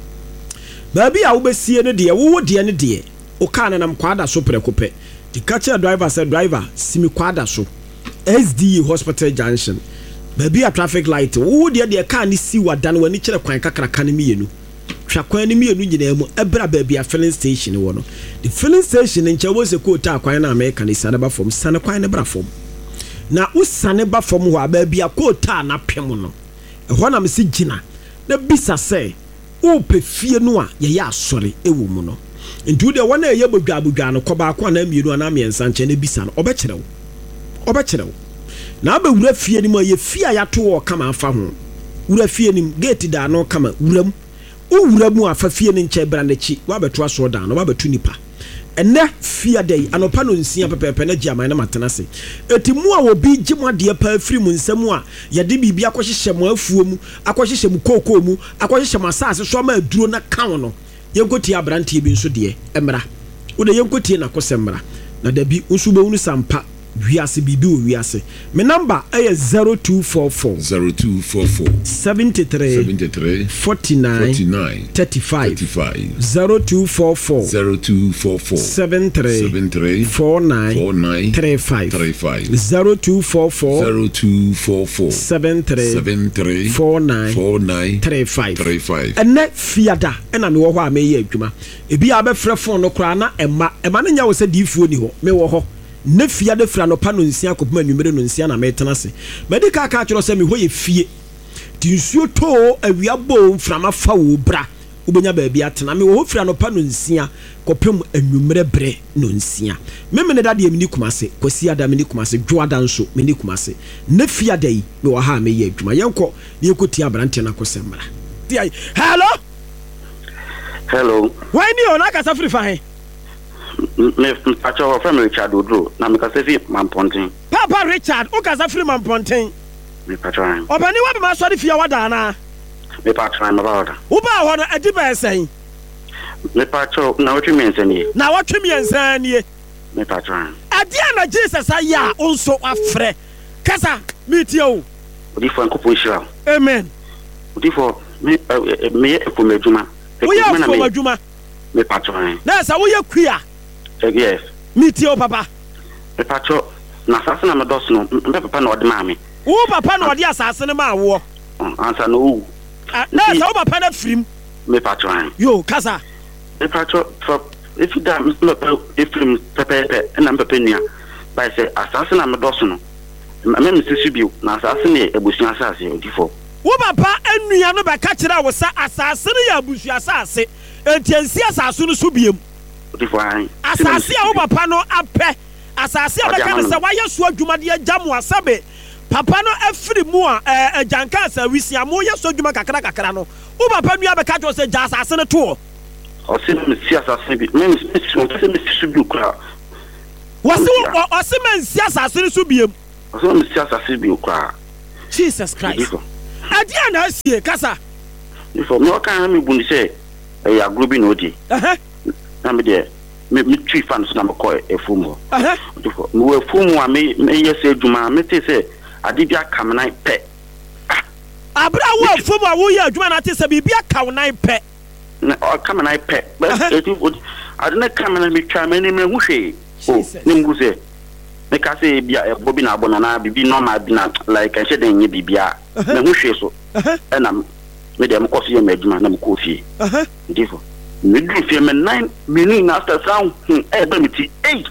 Ba bia wo besie ne de, wo wo de ne de. O ka na nam kwada so prekope. Di catcher driver said driver simi kwada so. S D hospital junction. Ba bia traffic light, wo de de ka ni si wadan wani kire kwan kakraka ne mienu. Twakwan ni mienu nyina mu ebra ba bia filling station wo no. The filling station nche wo se ko ta kwan na America ni sanaba fom, sanakwan ne bra fom. Na usane ba fom ho aba bia ko ta na pem no. Ehɔ na me si gina. Na bisa se wo pe fie no a ye ya asɔre ewo mu no. Ntu de wona ye bodwa bodwa no kɔ ba ko na mienu na miensa nche na bisa no obɛkyerɛ wo. Obɛkyerɛ wo. Na ba wura fie ni mo ye fie a yato wo kama afa ho. Wura fie ni gate da no kama wuram. Wo wura mu afa fie ni nche bra na chi wa beto aso da no wa beto nipa. Ene fie dey anopa no nsia pepepe na giaman na matena se. Eti mu a obi gimo ade pa afiri mu nsam a ye de bibia akohyehyɛ mu afuo mu, akohyehyɛ mu kokoo mu, akohyehyɛ mu asase so ma aduro na kan no. Yenkoti abrante bi nso de emra. Wo de yenkoti na kosemmra. Na da bi nso be wunu sampa wiase bibi o wiase. Me number is zero two four four zero two four four seventy-three seventy-three forty-nine forty-nine thirty-five thirty-five zero two four four zero two four four seventy-three seventy-three forty-nine forty-nine thirty-five thirty-five zero two four four zero two four four seventy-three seventy-three forty-nine forty-nine thirty-five thirty-five. Ene fiada ena me wo ho a me ye adwuma. Ebi a be frɛ phone no kra na emma emma ne nya wo se difuo ni ho me wo ho. Ne fia de fra no pa no nsia kopuma nwumere no nsia na metena se medical ka kyerɛ sɛ me ho ye fie ti nsuo to awia bo frama fa wo bra ubenya ba bia atena me wo fra no pa no nsia kopem nwumere bre no nsia me me ne dade me ni kumase kwasi ada me ni kumase dwoada nso me ni kumase ne fia dai me wo ha me ye adwuma yenko ne yekoti abrante na kosemmra ti ai hello hello why ni ona ka safri fa he me pacho family Richard Odro na me ka se fi Mamponten. Papa Richard o ka sa free Mamponten. Me pacho an. Obani wa be ma so de fia wada na. Me pacho an ma ba wada. Wo ba ho no adi ba esen. Me pacho na wotwe me ensan nie. Na wotwe me ensan nie. Me pacho an. Adi na Jesus aya onso afre. Kasa me tie o. Odi fo ankopo hira. Amen. Odi fo me me e ko medjuma. Wo ya fo medjuma. Me pacho an. Na sa wo ya kuya. Yes. Meet your papa. Me pacho na asase na me dos no me papa na ode ma me. Wo papa na ode asase ne ma wo. Ansa no wu. Na sa wo papa na frim. Me pacho an. Yo kasa. Me pacho for if you da me papa if frim papa na papa nia. By say asase na me dos no. Me me sisi biu na asase ne ebusu asase odifo. Wo papa anua no be ka kira wo sa asase ne ya abusu asase. Entiansi asase no so biem. Asase a wo papa no apɛ asase a bɛka ne sɛ wayɛ so adwumade agya mo asabe papa no afiri mu a eh janka sa wisia mo ye so dwuma kakra kakra no wo papa nua be ka jo se ja asase ne to o se me si asase bi me me se me si bi kra wo se o se me si asase ne so biem o se me si asase bi kra Jesus Christ adi ana sie kasa ifo me o kan me bu ni se e ya group no di eh na me de me me twi fan so na me ko e fumu eh ifo me we fumu a me me yes adwuma me te se ade bia kam nan pe abra wo fumu a wo ye adwuma na te se bibia kaw nan pe na o kam nan pe but it ade na kam nan me twa me ni me hu hwe o ni mu se me ka se bia e bobi na abono na bibi normal bi na like I said enye bibia me hu hwe so e na me dem ko se me adwuma na me ko fie eh ndifo me du fie me nine minutes after sound e ba me ti eight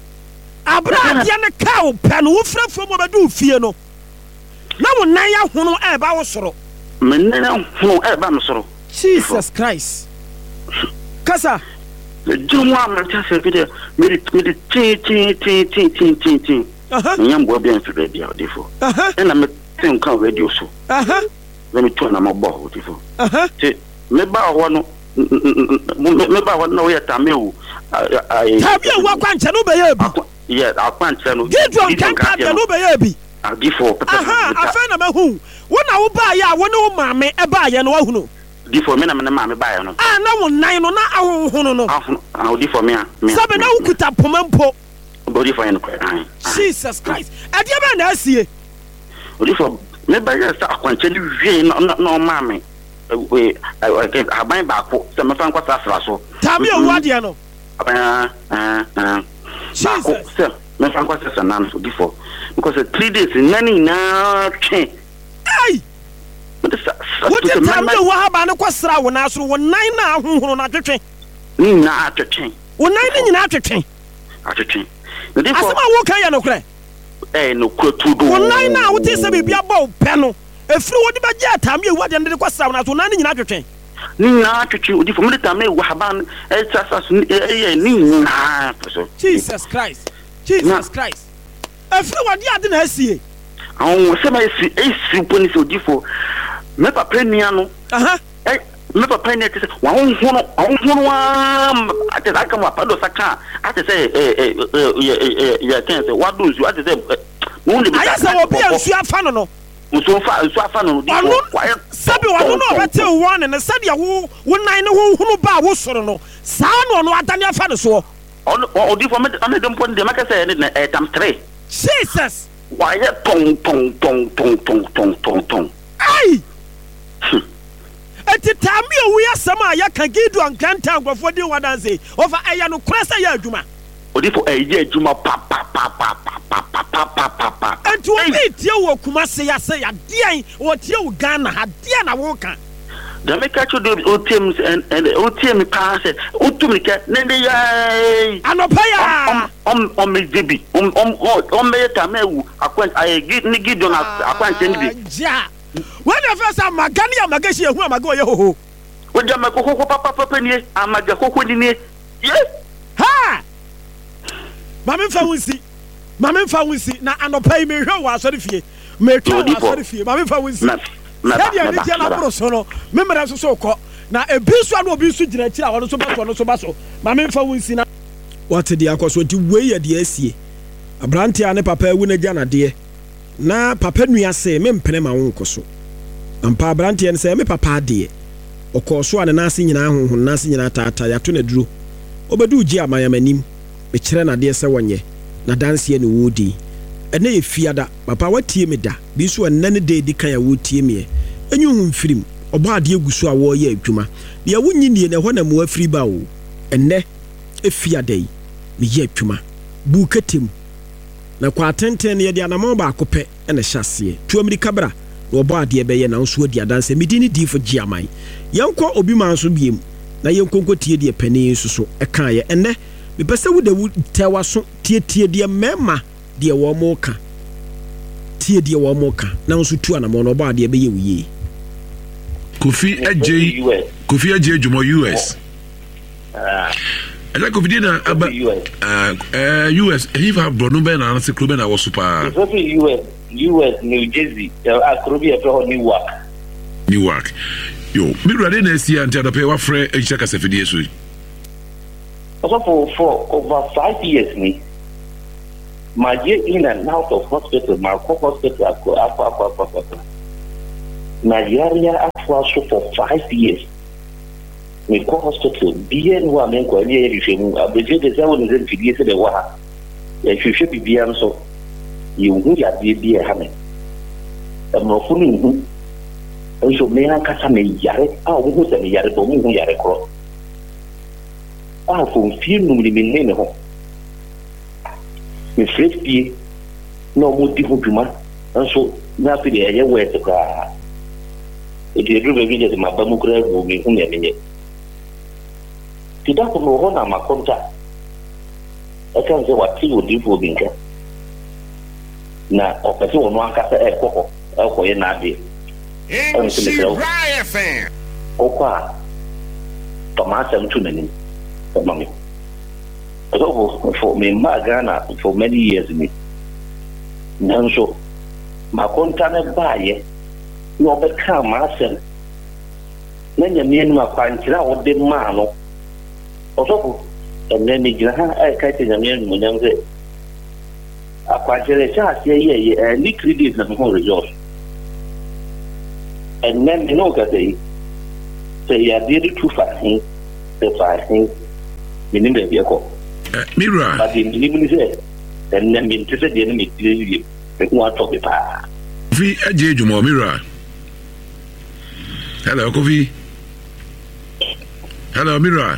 abra dia ne kaw pe no wo fra fumu be du fie no na wo nan ya hono e ba wo soro me nan ya hono e ba me soro Jesus Christ kasa le jumu am ta se bi de me me ti ti ti ti ti ti ti aha nyam bo bien fi bia defo aha e na me tin kan radio so aha le me to na mo bo defo aha ti me ba ho no me ba ho no ye ta me wu ta bi wa kwanche no be ye bi yeah akwanche no Gideon kan ka de no be ye bi defo aha afa na me hu wo na wo ba ya wo ne wo maame e ba ye no wa hu no defo me na me maame ba ye no ah na wo nan no na ahonhono no ah defo me me sabe na wo kuta pomampo body for you no Jesus Christ ade ba na asie defo me ba ye sa akwanche ni wie no no maame we aban ba ko se me fan kwa safra so ta mi o wade no aban ah ah Jesus se me fan kwa se nan so defo because three days nani na twen ai what the time you wa ba na kwasra wo na so wo nan na ahonhono na twetwen ni na atwetwen wo nan ni nyina atwetwen atwetwen defo asema wo kan ya no kre eh no kro tudo wo nan na wo te se bibia ba wo pe no efiri wo de ba je atam ye wade de kwasra wo na so nan ni nyina atwetwen ni na atwetwen defo me tam na wa ba eh sasa eh ni na Jesus Christ Jesus Christ efiri wade ade na asie awon se ma esi esi poni so defo me papa nia no aha eh me papa nia te se wa hono awon hono wa ate aka mo apado saka ate se eh eh ya ten se wa do zu ate se mo le bi aya se obi ansu afa no no nso fa nso afa no di wa sabi wa no no bete wo ne ne sabi wo wo nan ne ho hono ba wo soro no sa no no adane afa no so o di for me on dem pon de maka se ne eh tam three Jesus why tong tong tong tong tong tong tong tong ai eti tami o wi asama ya kan Gideon Granta ngofo di wadanse over eya no krasa ya adwuma odi fo eya adwuma pa pa pa pa pa pa pa pa pa enti o bi tie wo kuma se ya se ya dian o tie wo Ghana ha dia na wo kan da me ka chodo o teams and and o team pass o tumika nende ya anopa ya om om me debi om om om me ta mewu akwan ay ni Gideon akwan tendi ja when the first time magani ya magashi ehu amago ye hoho o jama kokoko papa papa ni amaga kokoko ni ni ye ha mama fa wunsi mama fa wunsi na anopa yi me hwe wa asori fie me twa wa asori fie mama fa wunsi na dia ni dia na pro so no me mera so so ko na ebi so na obi so gina kira wono so ba so no so ba so mama fa wunsi na what the akoso ti we ye de asie abrante ane papa ewu na gya na de na papa nua se me mpene ma wo nkoso ampa abrante ene se me papa de okoso ane na ase nyina honhon na ase nyina tata ya to na duro obedu gi amayamanim me kire na de se wonye na danse ene wodi ene ye fiada papa watie me da bi so ene ne de di kan ya wotie me enyu hu firim obo ade eguso a wo ye adwuma de wonyi nie ne ho na mo afiri ba wo ene efiada yi me ye adwuma bu katem na kwa tenten ye de anamo ba akopɛ ene hyase tuamri kabra na obo ade be ye na nso adi adanse medini di fo giaman yenkɔ obi man so biem na yenkonko tie de pani so so ɛka ye ene me pese wo de tewa so tie tie de mema de wo mo ka tie de wo mo ka na nso tu anamo no obo ade be ye wiye Kofi Ajay Kofi Ajay Jumo U S ah I like Kofi na aba uh U S he have brought no be na se club na wo super Kofi U S U S New Jersey akrobi eto Newark Newark yo mi rade na esi ante adope wa frɛ ehia kasafidie so also for for over five years me my year in and out of hospital my hospital akọ akọ akọ akọ Nigeria after for five years me go hospital bien wa men ko ni e rehwemu abeje de se won ze fidie se de wa ha ya hwehwe bibia nso yehu ya de bi e ha me amrofo ni hu nso me akasa me yare a wo hu se me yare bo mu hu yare kro a fo fi nu mi me ne ho me fresh bi no mo di hu djuma nso na fi de ye we se ka e de ru be bi de ma ba mu kra bo mi hu ne me tidak perlu orang nama kontak. Akan saya waktu itu di Fubinka. Nah, operasi orang angkat saya kok, aku yang nabi. Ini Raya fan. Opa, Thomas macam ni, mami. So for for me Ghana for many years ni. Nanso, makontak ni baye, no berkah masam. Nanya ni ni makanjira ode malo. Also, and then the Graha, I can't tell you, Munam. A quadrille charge, yeah, and liquid is the whole resource. And then you know that they say, I did it too fast, the five things in the vehicle. Mira, but in living there, and then interested in me, one of the power. V. Ajumo, Mira. Hello, Kofi. Hello, Mira.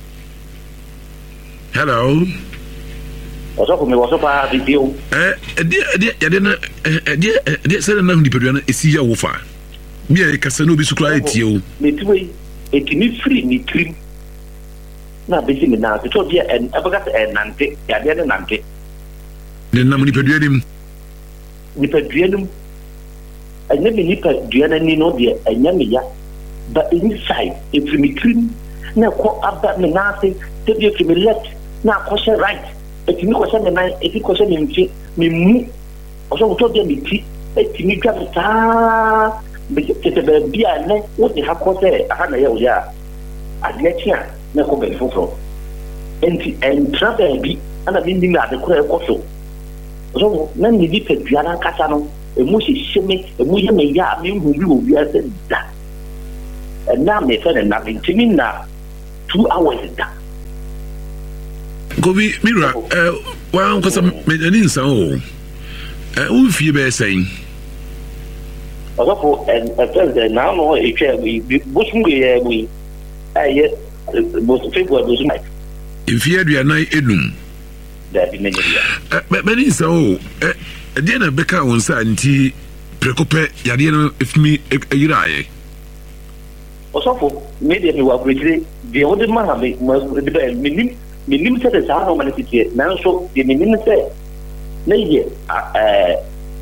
Hello. What's up, me? What's up, I did you? Eh, dear, dear, dear, dear, dear, said another dependent is see your fire. Me, I can no be so quiet you. Me too, it can be free, me clean. Now, busy me now, because dear, and I forgot and Nante, I didn't Nante. Then I'm going him. Nipedrianum. I never nipedrian any no dear, and Yamia. But inside, if me clean, now call up that me nothing, to be to me left. Now, question right. If you question the night, if you question me, me move. Also, told them me, if you grab it, ah, but the be a neck, what they have called there, a hundred years, I'd let you know, come back from. And and travel be, and I didn't know the correct also. So, none of the people, Diana Casano, a mushy shimmy, a mushy may ya, me who you be as that. And now, my friend, and nothing to me now, two hours is done. Gobi Mira, uh, well, because I'm making so. Uh, who feel better saying? Also, and at first, now, no, if we bush me, we, I yet, most people was like. If you had your night, Edum. That in many but many so, a dinner Becca on Santi, Precope, Yadiano, if me, a year. Also, for maybe we were greatly the older man, me, me limited as how many people now so the minister maybe a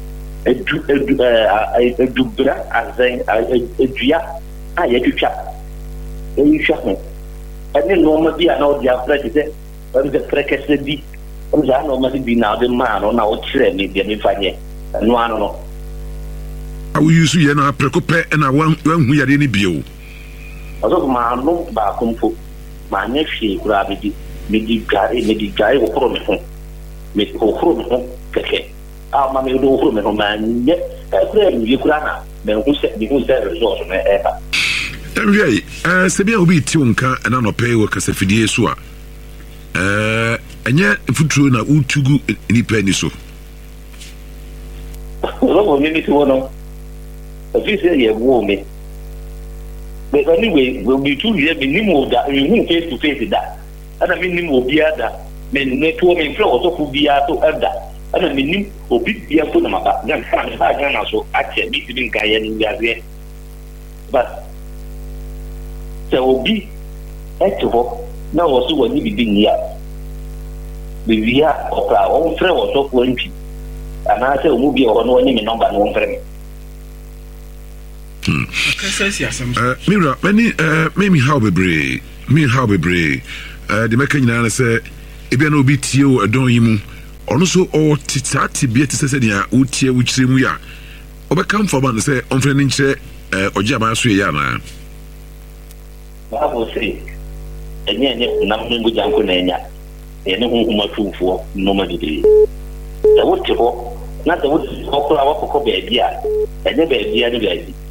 dubra as a dia I had to chat you shot me and then normally I know the after what is the fracas the normally be now the man on our train me the fine and one no I will use you na precope and I want when we are any bill also man no ba kumfu ma nyefi gravity me di gari me di gari ko pro me ho me ko pro me ho keke a ma me do pro me ho man ye e kura mi kura na me ho se di ho se resort me e ba enwe eh se bia obi ti onka na no pay wo kasa fidie so a eh anya futuro na utugu ni pani so lo mo mi ti wono e fi se ye wo me but anyway we be two years minimum that we won't face to face that and I mean obi ada me ne to me flo so fu bia to ada and I mean obi bia to na maba gan kan ba gan na so ache bi tin kan ya ni ya but so obi eto na wo so wani bi din ya bi bia okra o fre wo so ko nti ana se omu bia wo no ni me number no fre me uh, Mira, many uh, maybe how be brave, me how be brave. Uh, the Meccan say, if you know be tio, a don him, ɔno so ɔwɔ tita tibia te sɛ sɛnea wotie wo kyerɛ mu ya ɔbɛka mfama no sɛ ɔmfrɛ no nkyerɛ ɔgye ama so yɛ anaa baabo sɛ ɛnyɛ ɛnyɛ nam no ngu gyanko na ɛnya ɛne honhom atumfoɔ nnɔma bebree sɛ wote hɔ na sɛ wote hɔ koraa wakɔkɔ baabi a ɛnyɛ baabia ne baabi